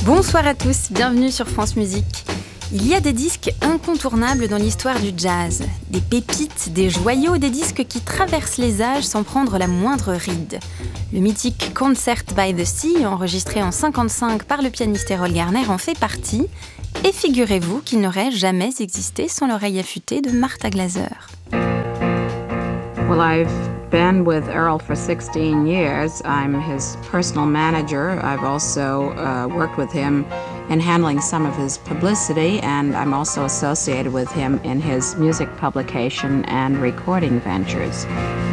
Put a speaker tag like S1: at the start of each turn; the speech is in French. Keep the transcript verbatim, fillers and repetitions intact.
S1: Bonsoir à tous, bienvenue sur France Musique. Il y a des disques incontournables dans l'histoire du jazz. Des pépites, des joyaux, des disques qui traversent les âges sans prendre la moindre ride. Le mythique Concert by the Sea, enregistré en cinquante-cinq par le pianiste Errol Garner, en fait partie. Et figurez-vous qu'il n'aurait jamais existé sans l'oreille affûtée de Martha Glaser.
S2: Well, I've been with Errol for sixteen years. I'm his personal manager. I've also uh, worked with him in handling some of his publicity, and I'm also associated with him in his music publication and recording ventures.